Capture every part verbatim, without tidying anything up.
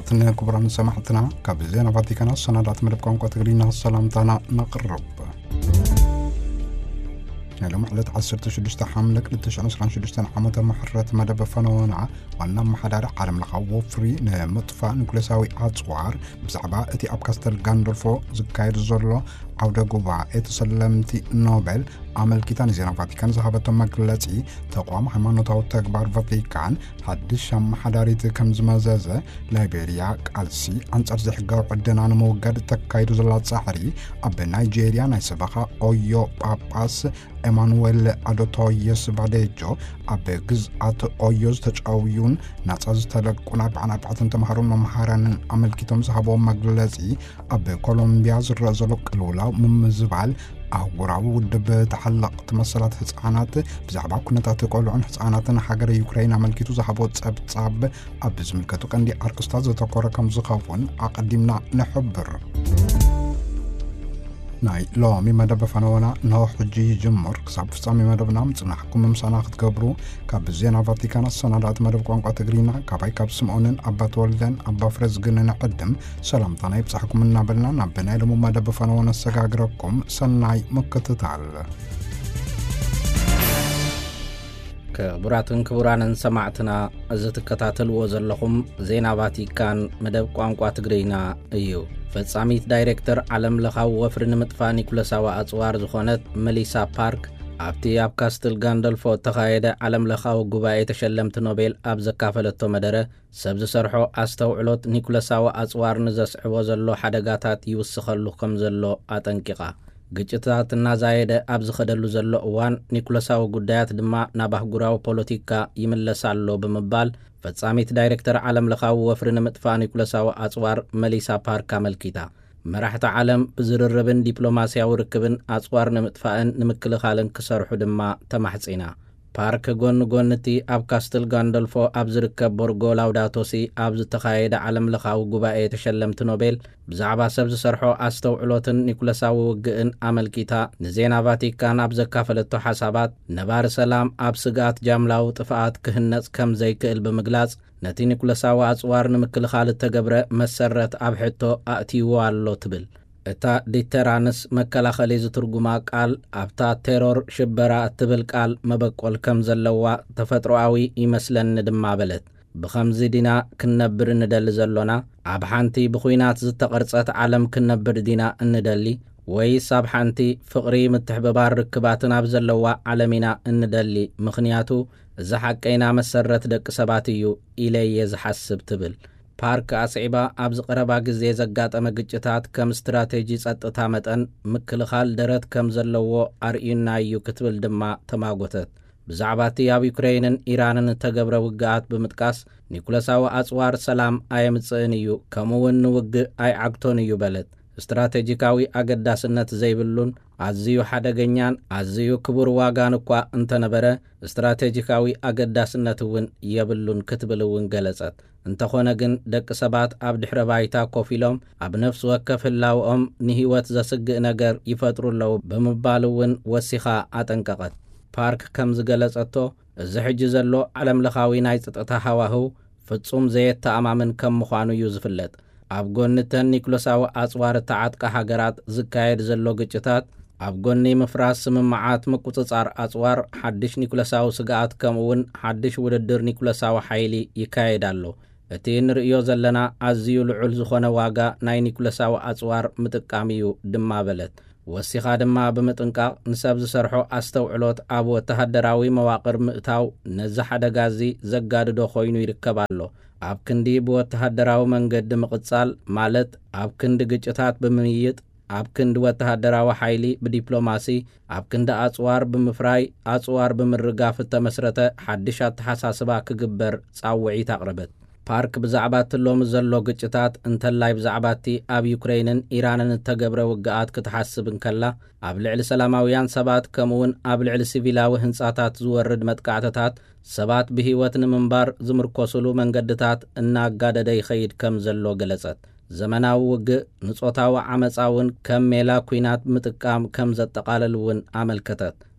كبراتنا كبران سمحتنا كابزينا فاتيكانا السنادات مدب كونكو تقرينا السلامتنا نقرب لما حلت عشرة شدشتا حملك لتشعن سران شدشتا حمد محرات مدب فنونا وانا محدار عالم لخاو فري نمطفى نكلساوي عطوار بزعبا اتي ابكاستر غاندولفو زكاير زورلو عودة قبعة اتسلمتي نوبل عمل كيتان زينا فاتيكان زهابة مقلتي تقوام حمانوتاو تكبار فاتيكان حدش شام حداريت كم زمازازة ليبيريا كالسي انصر زحقاو عدنا نموغاد تكايدو زلات ساحري اب نيجيريا نايسبخا اويو باباس إيمانويل أدوتويس بعديجو أبغز أت أويوز تجاويون ناتز تلقونا بعنا بعثن تمهرون ممهران عمل كتوم زهبو مقلزي أب كولومبيا زرزلوك الولا ممزبال أوراو ودب تحلق تمثلات حصانات بزعبا كنتات قولعون حصاناتنا حجر يوكرين عمل كتو زهبو تصاب تصاب أب زملكتو كندي أركستاز تقورا كم زخافون أقدمنا نحبر ناي لو مي مدب فنونا نو حجي جمر كساب فصامي مدب نامت نحكم ممسانا تقبرو كاب زينا فاتيكانا السنادات مدب قوانقا تقرينا كاباي كاب سمعونن أبا تولدن أبا فرزقن نقدم سلام تاني بسحكم النابلنا نابنا لمو مدب فنونا السقاقركم سناي مكتتال كبراتن كبرانن سمعتنا ازت كتاتل وزلكم زينا فاتيكان مدب قوانقا تقرينا ايو فصاميت دايركتور عالم لخاو وفرن مطفى نيكولاساوا اصوار زخونت مليسا بارك ابتي اب كاستل غاندولفو تخايده عالم لخاو غباي تشلمت نوبل اب زكافلتو مدره سبز سرحو استوعلوت نيكولاساوا اصوار نزسعو زلو حدغاتات يوسخلو كم زلو اطنققا ግጭታትና ዛይደ አብዝ ኸደሉ ዘሎ ዋን ኒኮላሳው ጉዳያት ድማ ናባህጉራው ፖለቲካ ይመለሳሉ በመባል ፈጻሚት ዳይሬክተር ዓለም ለኻው ወፍርን መጥፋ ኒኮላሳው አጽዋር መሊሳ ፓርክ አመልኪታ መራሕተ ዓለም ብዝርርብን ዲፕሎማሲያዊ ርክብን አጽዋር ነመጥፋን ንምክልኻልን ክሰርሑ ድማ ተማሕጺና ፓርክ ጎን ጎንቲ ኣብ ካስትል ጋንዶልፎ ኣብ ዝርከብ ቦርጎ ላውዳቶሲ ኣብ ዝተኻየደ ዓለም ለኻው ጉባኤ ተሸለምት ኖቤል ብዛዕባ ሰብ ዝሰርሖ ኣስተውዕሎትን ኒኮላሳዊ ውግእን ኣመልኪታ ንዜና ቫቲካን ኣብ ዘካፈለቶ ሓሳባት ነባር ሰላም ኣብ ስጋት ጃምላው ጥፋኣት ክህነጽ ከም ዘይክእል ብምግላጽ ነቲ ኒኮላሳዊ ኣጽዋር ንምክልኻል ተገብረ መሰረት ኣብ ሕቶ ኣእቲዎ ኣሎ ትብል እታ ዲተራንስ መከላኸሊ ዝትርጉማ ቃል ኣብታ ቴሮር ሽበራ እትብል ቃል መበቆል ከም ዘለዋ ተፈጥሮአዊ ይመስለን ድማ በለት ብኸምዚ ዲና ክነብር እንደሊ ዘሎና ኣብ ሓንቲ ብኹይናት ዝተቐርጸት ዓለም ክነብር ዲና እንደሊ ወይ ሳብ ሓንቲ ፍቕሪ ምትሕብባር ርክባትን ኣብ ዘለዋ ዓለሚና እንደሊ ምኽንያቱ ዝሓቀይና መሰረት ደቂ ሰባት እዩ ኢለየ ዝሓስብ ትብል ፓርክ አስዒባ ኣብ ዝቀረባ ግዜ ዘጋጠመ ግጭታት ከም ስትራቴጂ ጸጥታ መጠን ምክልኻል ደረት ከም ዘለዎ ኣርኢና እዩ ክትብል ድማ ተማጎተት ብዛዕባቲ ኣብ ዩክሬንን ኢራንን ተገብረ ውግኣት ብምጥቃስ ኒኮላሳዊ ኣጽዋር ሰላም ኣየምጽእን እዩ ከምውን ውግእ ኣይዓግቶን እዩ በለት ስትራቴጂካዊ ኣገዳስነት ዘይብሉን ኣዝዩ ሓደገኛን ኣዝዩ ክቡር ዋጋን እኳ እንተነበረ ስትራቴጂካዊ ኣገዳስነት እውን የብሉን ክትብል እውን ገለጸት እንተኾነ ግን ደቂ ሰባት ኣብ ድሕረ ባይታ ኮፊሎም ኣብ ነፍስ ወከፍ ህላውኦም ንህይወት ዘስግእ ነገር ይፈጥሩለው ብምባል እውን ወሲኻ ኣጠንቀቐት ፓርክ ከም ዝገለጸቶ እዚ ሕጂ ዘሎ ዓለም ለኻዊ ናይ ጸጥታ ሃዋህው ፍጹም ዘየተኣማምን ከም ምዃኑ እዩ ዝፍለጥ ኣብ ጎንተን ኒኮላሳዊ ኣጽዋር ተዓጥቃ ሃገራት ዝካየድ ዘሎ ግጭታት ኣብ ጎኒ ምፍራስ ስምምዓት ምቁጽጻር ኣጽዋር ሓድሽ ኒኮላሳዊ ስጋኣት ከምኡውን ሓድሽ ውድድር ኒኮላሳዊ ሓይሊ ይካየድ ኣሎ እቲ ንርእዮ ዘለና ኣዝዩ ልዑል ዝኾነ ዋጋ ናይ ኒኮላሳዊ ኣጽዋር ምጥቃም እዩ ድማ በለት ወሲኻ ድማ ብምጥንቃቕ ንሰብ ዝሰርሖ ኣስተውዕሎት ኣብ ወተሃደራዊ መዋቕር ምእታው ነዚ ሓደጋዚ ዘጋድዶ ኮይኑ ይርከብ ኣሎ ኣብ ክንዲ ብወተሃደራዊ መንገዲ ምቕጻል ማለት ኣብ ክንዲ ግጭታት ብምይይጥ ኣብ ክንዲ ወተሃደራዊ ሓይሊ ብዲፕሎማሲ ኣብ ክንዲ ኣጽዋር ብምፍራይ ኣጽዋር ብምርጋፍ ተመስረተ ሓድሽ ኣተሓሳስባ ክግበር ጻውዒት ኣቕርበት ፓርክ ብዛዕባት ሎም ዘሎ ግጭታት እንተላይ ብዛዕባቲ ኣብ ዩክሬንን ኢራንን ተገብረ ውግኣት ክትሓስብን ከላ ኣብ ልዕሊ ሰላማውያን ሰባት ከምውን ኣብ ልዕሊ ሲቪላዊ ህንጻታት ዝወርድ መጥቃዕተታት ሰባት ብህይወት ንምንባር ዝምርኮስሉ መንገድታት እናጋደደ ይኸይድ ከም ዘሎ ገለጸት ዘመናዊ ውግእ ንጾታዊ ዓመፃውን ከም ሜላ ኩናት ምጥቃም ከም ዘጠቃለልውን ኣመልከተት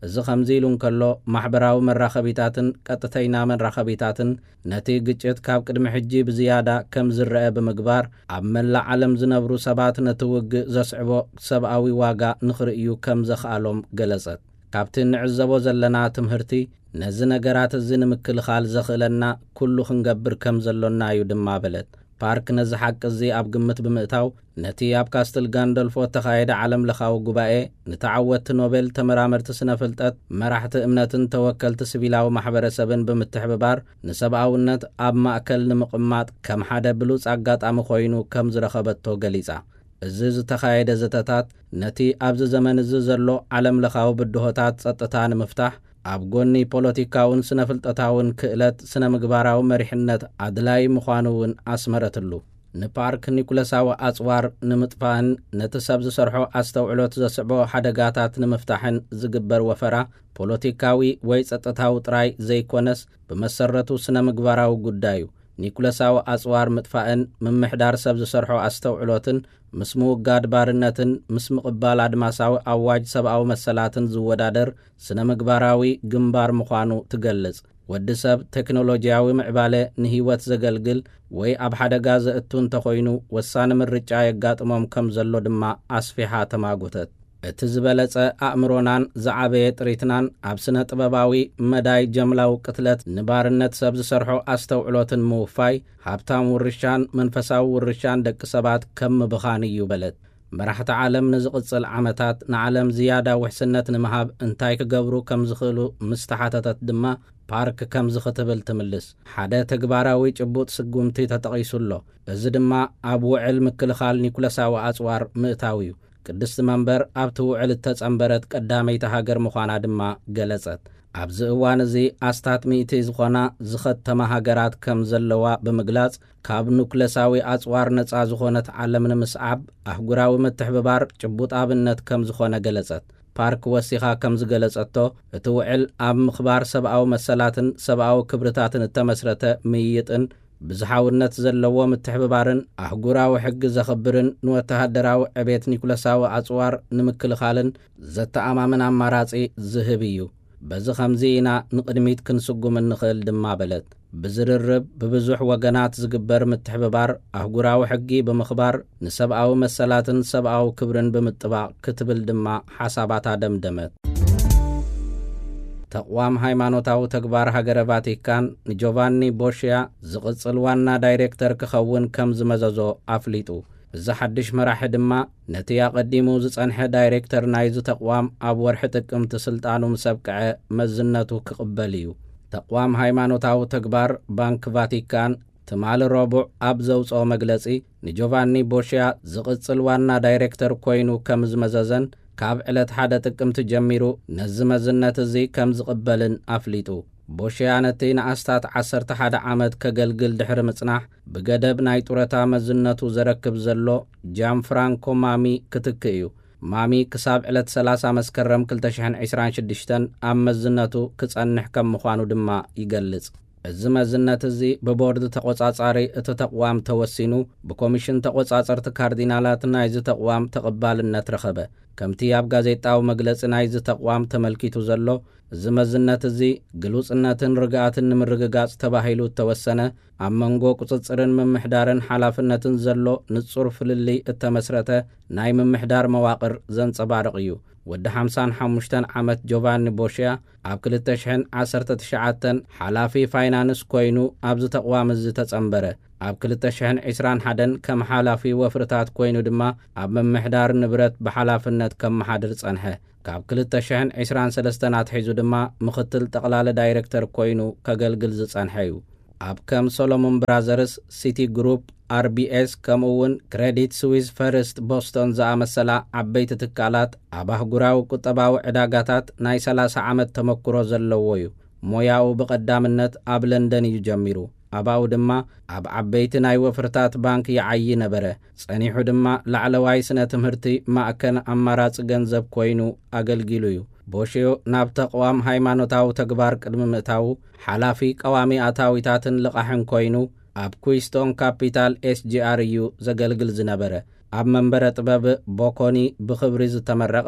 እዚ ከምዚ ኢሉ እንከሎ ማሕበራዊ መራኸቢታትን ቀጥተይና መራኸቢታትን ነቲ ግጭት ካብ ቅድሚ ሕጂ ብዝያዳ ከም ዝረአ ብምግባር ኣብ መላእ ዓለም ዝነብሩ ሰባት ነቲ ውግእ ዘስዕቦ ሰብኣዊ ዋጋ ንኽርእዩ ከም ዘኽኣሎም ገለጸት። ካብቲ ንዕዘቦ ዘለና ትምህርቲ ነዚ ነገራት እዚ ንምክልኻል ዘኽእለና ኩሉ ክንገብር ከም ዘሎና እዩ ድማ በለት። ፓርክ ነዚ ሓቂ እዚ ኣብ ግምት ብምእታው ነቲ ኣብ ካስትል ጋንዶልፎ ተኻየደ ዓለም ለኻዊ ጉባኤ ንተዓወቲ ኖቤል ተመራመርቲ ስነ ፍልጠት መራሕቲ እምነትን ተወከልቲ ሲቪላዊ ማሕበረሰብን ብምትሕብባር ንሰብኣውነት ኣብ ማእከል ንምቕማጥ ከም ሓደ ብሉፅ ኣጋጣሚ ኮይኑ ከም ዝረኸበቶ ገሊጻ። እዚ ዝተኻየደ ዘተታት ነቲ ኣብዚ ዘመን እዚ ዘሎ ዓለም ለኻዊ ብድሆታት ጸጥታ ንምፍታሕ ኣብ ጎኒ ፖለቲካውን ስነ ፍልጠታውን ክእለት ስነ ምግባራዊ መሪሕነት ኣድላይ ምዃኑ እውን ኣስመረትሉ። ንፓርክ ኒኩለሳዊ ኣጽዋር ንምጥፋእን ነቲ ሰብ ዝሰርሖ ኣስተውዕሎት ዘስዕቦ ሓደጋታት ንምፍታሕን ዝግበር ወፈራ ፖለቲካዊ ወይ ጸጥታዊ ጥራይ ዘይኮነስ ብመሰረቱ ስነ ምግባራዊ ጉዳዩ ኒኩለሳዊ ኣጽዋር ምጥፋእን ምምሕዳር ሰብ ዝሰርሖ ኣስተውዕሎትን ምስ ምውጋድ ባርነትን ምስ ምቕባል ኣድማሳዊ ኣዋጅ ሰብኣዊ መሰላትን ዝወዳደር ስነ ምግባራዊ ግንባር ምዃኑ ትገልጽ። ወዲ ሰብ ቴክኖሎጂያዊ ምዕባለ ንህይወት ዘገልግል ወይ ኣብ ሓደጋ ዘእቱ እንተኾይኑ ወሳኒ ምርጫ የጋጥሞም ከም ዘሎ ድማ ኣስፊሓ ተማጎተት። እቲ ዝበለጸ ኣእምሮናን ዝዓበየ ጥሪትናን ኣብ ስነ ጥበባዊ መዳይ ጀምላዊ ቅትለት ንባርነት ሰብ ዝሰርሖ ኣስተውዕሎትን ምውፋይ ሃብታም ውርሻን መንፈሳዊ ውርሻን ደቂ ሰባት ከም ምብኻን እዩ በለት። መራሕቲ ዓለም ንዝቕጽል ዓመታት ንዓለም ዝያዳ ውሕስነት ንምሃብ እንታይ ክገብሩ ከም ዝኽእሉ ምስተሓተተት ድማ ፓርክ ከም ዝኽትብል ትምልስ። ሓደ ተግባራዊ ጭቡጥ ስጉምቲ ተጠቒሱሎ። እዚ ድማ ኣብ ውዕል ምክልኻል ኒኩለሳዊ ኣጽዋር ምእታው እዩ። ቅድስቲ መንበር ኣብቲ ውዕል እተጸንበረት ቀዳመይቲ ሃገር ምዃና ድማ ገለጸት። ኣብዚ እዋን እዚ ኣስታት ሚእቲ ዝኾና ዝኸተማ ሃገራት ከም ዘለዋ ብምግላጽ ካብ ኒኩለሳዊ ኣጽዋር ነፃ ዝኾነት ዓለም ንምስዓብ ኣህጉራዊ ምትሕብባር ጭቡጥ ኣብነት ከም ዝኾነ ገለጸት። ፓርክ ወሲኻ ከም ዝገለጸቶ እቲ ውዕል ኣብ ምኽባር ሰብኣዊ መሰላትን ሰብኣዊ ክብርታትን እተመስረተ ምይይጥን ብዝሓውነት ዘለዎ ምትሕብባርን ኣህጉራዊ ሕጊ ዘኽብርን ንወተሃደራዊ ዕቤት ኒኩለሳዊ ኣጽዋር ንምክልኻልን ዘተኣማምን ኣማራጺ ዝህብ እዩ። በዚ ከምዚ ኢና ንቕድሚት ክንስጉም እንኽእል ድማ በለት። ብዝርርብ ብብዙሕ ወገናት ዝግበር ምትሕብባር ኣህጉራዊ ሕጊ ብምኽባር ንሰብኣዊ መሰላትን ሰብኣዊ ክብርን ብምጥባቕ ክትብል ድማ ሓሳባታ ደምደመት። ተቋም ሃይማኖታዊ ተግባር ሃገረ ቫቲካን ንጆቫኒ ቦሽያ ዝቕጽል ዋና ዳይሬክተር ክኸውን ከም ዝመዘዞ ኣፍሊጡ። እዚ ሓድሽ መራሒ ድማ ነቲ ኣቐዲሙ ዝጸንሐ ዳይሬክተር ናይዚ ተቋም ኣብ ወርሒ ጥቅምቲ ስልጣኑ ምሰብቅዐ መዝነቱ ክቕበል እዩ። ተቋም ሃይማኖታዊ ተግባር ባንክ ቫቲካን ትማሊ ረቡዕ ኣብ ዘውፅኦ መግለጺ ንጆቫኒ ቦሽያ ዝቕጽል ዋና ዳይሬክተር ኮይኑ ከም ዝመዘዘን ካብ ዕለት ሓደ ጥቅምቲ ጀሚሩ ነዚ መዝነት እዚ ከም ዝቕበልን ኣፍሊጡ። ቦሽያ ነቲ ንኣስታት ዓሰርተ ሓደ ዓመት ከገልግል ድሕሪ ምጽናሕ ብገደብ ናይ ጡረታ መዝነቱ ዘረክብ ዘሎ ጃም ፍራንኮ ማሚ ክትክ እዩ። ማሚ ክሳብ ዕለት ሰላሳ መስከረም ክልተ ሽሕን ዒስራን ሽዱሽተን ኣብ መዝነቱ ክጸንሕ ከም ምዃኑ ድማ ይገልጽ። እዚ መዝነት እዚ ብቦርድ ተቆጻጻሪ እቲ ተቋም ተወሲኑ ብኮሚሽን ተቆጻጸርቲ ካርዲናላት ናይዚ ተቋም ተቐባልነት ረኸበ። ከምቲ ኣብ ጋዜጣዊ መግለጺ ናይዚ ተቋም ተመልኪቱ ዘሎ እዚ መዝነት እዚ ግሉጽነትን ርግኣትን ንምርግጋጽ ተባሂሉ ተወሰነ ኣብ መንጎ ቁጽጽርን ምምሕዳርን ሓላፍነትን ዘሎ ንጹር ፍልሊ እተመስረተ ናይ ምምሕዳር መዋቕር ዘንጸባርቕ እዩ። ወዲ ሓምሳን ሓሙሽተን ዓመት ጆቫኒ ቦሽያ ኣብ ክልተ ሽሕን ዓሰርተ ትሽዓተን ሓላፊ ፋይናንስ ኮይኑ ኣብዚ ተቋም እዚ ተጸንበረ። ኣብ ክልተ ሽሕን ዒስራን ሓደን ከም ሓላፊ ወፍርታት ኮይኑ ድማ ኣብ ምምሕዳር ንብረት ብሓላፍነት ከም መሓድር ጸንሐ። ካብ ክልተ ሽሕን ዒስራን ሰለስተን ኣትሒዙ ድማ ምኽትል ጠቕላላ ዳይሬክተር ኮይኑ ከገልግል ዝጸንሐ እዩ። ኣብ ከም ሶሎሞን ብራዘርስ፣ ሲቲ ግሩፕ፣ አርቢኤስ ከምኡውን ክሬዲት ስዊስ ፈርስት ቦስቶን ዝኣመሰላ ዓበይቲ ትካላት ኣብ ኣህጉራዊ ቁጠባዊ ዕዳጋታት ናይ ሰላሳ ዓመት ተመክሮ ዘለዎ እዩ። ሞያኡ ብቐዳምነት ኣብ ለንደን እዩ ጀሚሩ። ኣባኡ ድማ ኣብ ዓበይቲ ናይ ወፍርታት ባንክ ይዓይ ነበረ። ጸኒሑ ድማ ላዕለዋይ ስነ ትምህርቲ ማእከን ኣማራጺ ገንዘብ ኮይኑ ኣገልጊሉ እዩ። ቦሽዮ ናብ ተቋም ሃይማኖታዊ ተግባር ቅድሚ ምእታው ሓላፊ ቀዋሚ ኣታዊታትን ልቓሕን ኮይኑ ኣብ ኩዊስቶን ካፒታል ኤስጂአር እዩ ዘገልግል ዝነበረ። ኣብ መንበረ ጥበብ ቦኮኒ ብኽብሪ ዝተመረቐ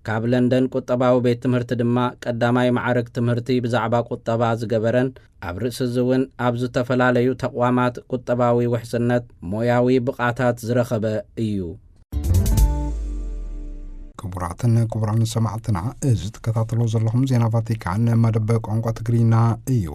ካብ ለንደን ቁጠባዊ ቤት ትምህርቲ ድማ ቀዳማይ ማዕረግ ትምህርቲ ብዛዕባ ቁጠባ ዝገበረን ኣብ ርእሲ ዝውን ኣብ ዝተፈላለዩ ተቋማት ቁጠባዊ ውሕስነት ሞያዊ ብቃታት ዝረኸበ እዩ። ክቡራትን ክቡራን ሰማዕትና እዚ ተከታተሉ ዘለኹም ዜና ቫቲካን መደብ ቋንቋ ትግሪና እዩ።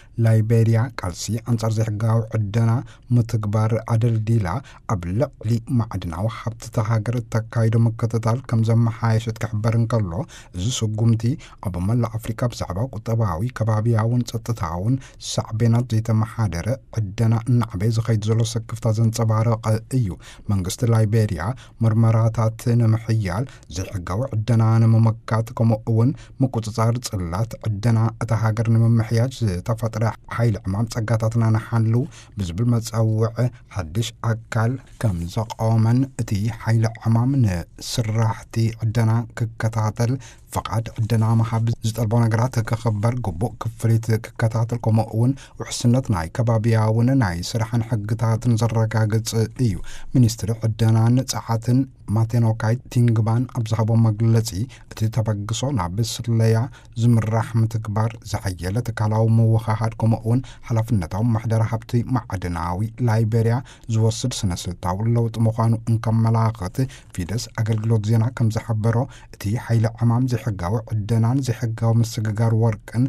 ላይቤሪያ ቃልሲ አንጻር ዘይሕጋዊ ዕደና ምትግባር አደልዲላ ኣብ ልዕሊ ማዕድናዊ ሃብቲ ሃገር ተካይዶ ምክትታል ከም ዘመሓየሸት ክሕበር እንከሎ እዚ ስጉምቲ ኣብ መላእ ኣፍሪካ ብዛዕባ ቁጠባዊ ከባቢያውን ፀጥታውን ሳዕቤናት ዘይተመሓደረ ዕደና እናዕበይ ዝኸይድ ዘሎ ሰክፍታ ዘንፀባረቀ እዩ። መንግስቲ ላይቤሪያ ምርመራታት ንምሕያል ዘይሕጋዊ ዕደና ንምምካት ከምኡ እውን ምቁፅፃር ጽላት ዕደና እታ ሃገር ንምምሕያጅ ዝተፈጥረ ሓይሊ ዕማም ፀጋታትና ንሓሉ ብዝብል መፀውዒ ሓድሽ ኣካል ከም ዘቆመን እቲ ሓይሊ ዕማም ንስራሕቲ ዕደና ክከታተል فقط عندنا محب زتالبو نغرات كخبر قبو كفريت ككتاتل كما اون وحسنت ناي كبابياون ناي سرحان حقتاتن زرقاقت ايو منستر عندنا نتساحاتن ماتينوكاي تينغبان ابزخبو مغلصي اتي تبقصو نابس ليا زمراح متكبر زحيله تكالاو موخاحات كما اون حلفنتاو محضر حبتي معدناوي لايبيريا زوسد سنسلتاو لوط مخانو انكملاقت فيدس اغلغلوت زينا كم زحبرو اتي حيل عمام حقاو عدنان زي حقاو مسجار ورقن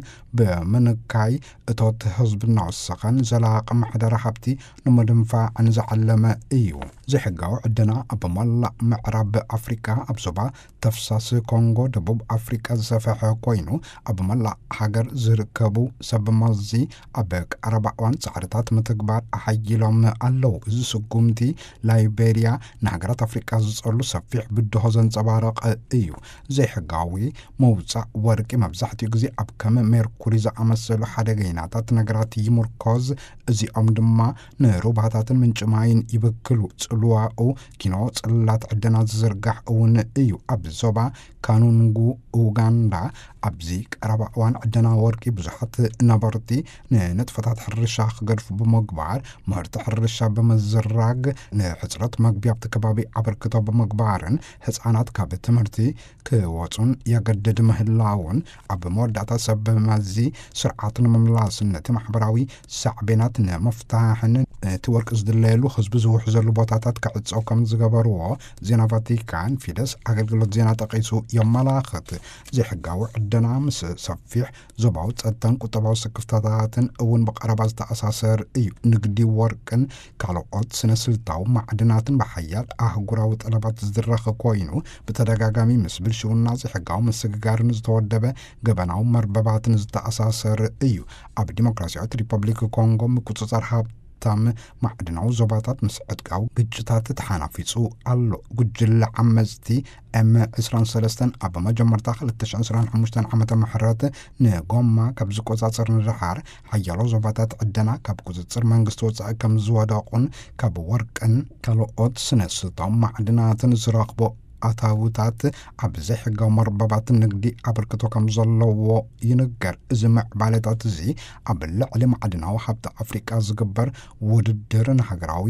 بمنكاي اتوت حزبنا السخن زلاق محضر حبتي نمدنفع عن زعلما ايو زي حقاو عدنا ابمالا معرب افريكا ابزوبا تفساس كونغو دبوب افريكا زفاح كوينو ابمالا حجر زركبو سبمازي ابك اربعوان سعرتات متكبار احيلهم اللو زي سقومتي لايبيريا نهجرات افريكا زصلو سفيح بدو هزن صبارق ايو زي حقاو موزع ورقي مبزحتي غزي اب كم ميركوري زعمسلو حدغيناتات نغرات يمركوز ازي ام دما نروباتاتن منچماين يبكلو صلواو كينو صلات عدنا زرغح اون ايو ابزوبا كانونغو اوغاندا ابزي قرباوان عدنا ورقي بزحت نبرتي نتفتات حرشا خغرف بمغبار مرت حرشا بمزراغ نحصرت مغبياب تكبابي ابركتو بمغبارن حصانات كاب تمرتي كوصون يقدد مهلاون اب موداتا سب مازي سرعاتن مملاسنت محبراوي سعبيناتنا مفتاحن تورك ازدلالو حزب زوح زلو بوتاتات كعصو كم زغبرو زينا فاتيكان فيدس اغلغلوت زينا تقيسو يملاخت زي حقاو عدنا مس صفيح زباو صدان قطباو سكفتاتن اون بقرباز تاساسر اي نقدي ورقن كالو اوت سنسلتاو معدناتن بحيال اهغراو طلبات زدرخ كوينو بتدغاغامي مسبل شونا زي حقاو مسغارن زتودبه غبناو مربباتن زتاساسر ايو اب ديمقراطيات ريبابليك كونغو مكوتصار تام معدناو زباتات مسعدقاو ግጭታት ተሓናፊጹ አሎ ጉጅለ ዓመዝቲ ኤም عشرين ثلاثة ኣብ መጀመርታ ሁለት ሺህ عشرين خمسة ዓመተ ምህረት ንጎማ ካብ ዝቆጻጸር ንረሓር ሓያሎ ዘባታት ዕደና ካብ ቁጽጽር መንግስቲ ወጻኢ ከም ዝወደቁን ካብ ወርቅን ካልኦት ስነስርታዊ ማዕድናትን ዝረኽቦ አታውታት አብዘ ሕጋው መርበባት ንግዲ አበርክቶ ከም ዘለዎ ይነገር። እዚ ምዕባለታት እዚ ኣብ ልዕሊ ማዕድናዊ ሃብቲ ኣፍሪቃ ዝግበር ውድድርን ሃገራዊ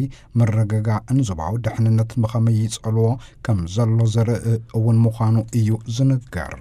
መረጋጋእን ዞባዊ ድሕንነት ብኸመይ ይጸልዎ ከም ዘሎ ዘርኢ እውን ምዃኑ እዩ ዝነገር።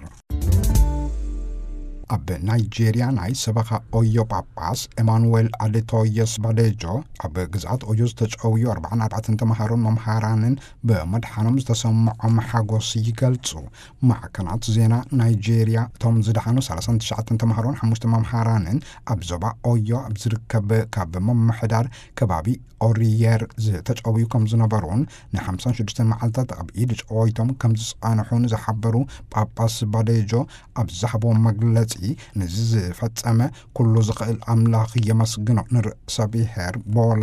ኣብ ናይጄሪያ ናይ ሰበኻ ኦዮ ጳጳስ ኤማኑኤል አዴቶየስ ባዴጆ ኣብ ግዛት ኦዮ ዝተጨውዩ أربعة وأربعين ተማሃሮን መምሃራንን በመድሓኖም ዝተሰምዖም ሓጎስ ይገልጹ። ማዕከናት ዜና ናይጄሪያ ቶም ዝድሓኑ ثلاثة وتسعين ተማሃሮን ሓሙሽተ መምሃራንን ኣብ ዞባ ኦዮ ኣብ ዝርከብ ካብ መምሕዳር ከባቢ ኦሪየር ዝተጨውዩ ከም ዝነበሩን ን خمسة وستين መዓልታት ኣብ ኢድ ጨዋይቶም ከም ዝጸንሑን ዝሓበሩ ጳጳስ ባዴጆ ኣብ ዝሓቦ መግለጺ نزز فتسامة كل زخل أملاخ يمسجنو نر سبيهر بول